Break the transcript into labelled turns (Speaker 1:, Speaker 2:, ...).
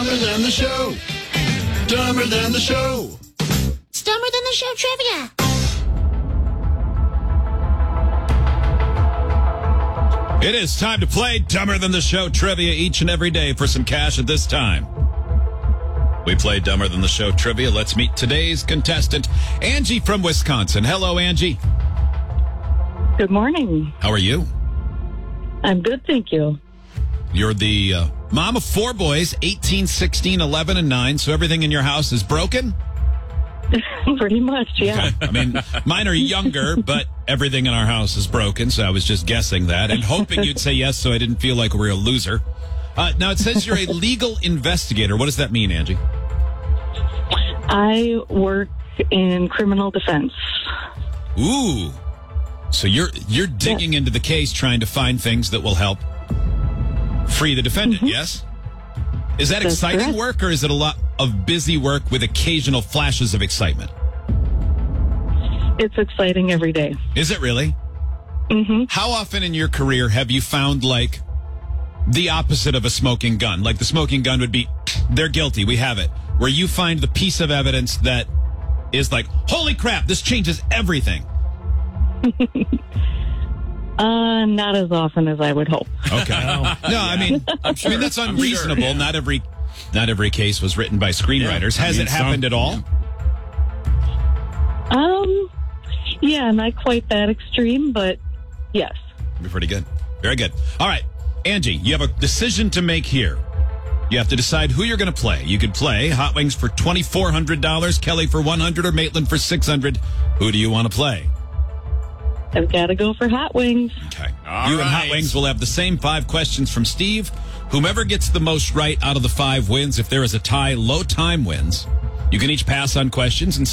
Speaker 1: Dumber than the show. Dumber than the show.
Speaker 2: It's Dumber Than the Show trivia.
Speaker 3: It is time to play Dumber Than the Show trivia each and every day for some cash at this time. We play Dumber Than the Show trivia. Let's meet today's contestant, Angie from Wisconsin. Hello, Angie.
Speaker 4: Good morning.
Speaker 3: How are you?
Speaker 4: I'm good, thank you.
Speaker 3: You're the mom of 4 boys, 18, 16, 11, and 9, so everything in your house is broken?
Speaker 4: Pretty much, yeah.
Speaker 3: Okay. I mean, mine are younger, but everything in our house is broken, so I was just guessing that and hoping you'd say yes so I didn't feel like we were a loser. Now, it says you're a legal investigator. What does that mean, Angie?
Speaker 4: I work in criminal defense.
Speaker 3: Ooh. So you're digging into the case, trying to find things that will help free the defendant, yes? Is that
Speaker 4: That's
Speaker 3: exciting
Speaker 4: correct.
Speaker 3: work, or is it a lot of busy work with occasional flashes of excitement?
Speaker 4: It's exciting every day.
Speaker 3: Is it really?
Speaker 4: Mm-hmm.
Speaker 3: How often in your career have you found, like, the opposite of a smoking gun? Like, the smoking gun would be, they're guilty, we have it. Where you find the piece of evidence that is like, holy crap, this changes everything.
Speaker 4: Not as often as I would hope.
Speaker 3: Okay. I mean that's unreasonable.
Speaker 5: Yeah.
Speaker 3: Not every case was written by screenwriters. Has it happened at all?
Speaker 4: Yeah, not quite that extreme, but yes.
Speaker 3: Be pretty good. Very good. All right, Angie, you have a decision to make here. You have to decide who you're going to play. You could play Hot Wings for $2,400, Kelly for $100, or Maitland for $600. Who do you want to play?
Speaker 4: I've got to go for Hot Wings.
Speaker 3: Okay.
Speaker 5: All
Speaker 3: You and Hot
Speaker 5: right.
Speaker 3: Wings will have the same 5 questions from Steve. Whomever gets the most right out of the 5 wins. If there is a tie, low time wins. You can each pass on questions and